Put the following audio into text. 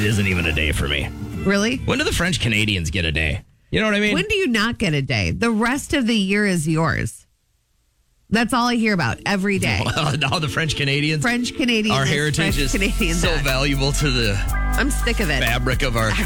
it isn't even a day for me. Really? When do the French Canadians get a day? You know what I mean? When do you not get a day? The rest of the year is yours. That's all I hear about every day. Now the French Canadians. French Canadians. Our heritage French is Canadian so that. valuable to the I'm sick of it. fabric of our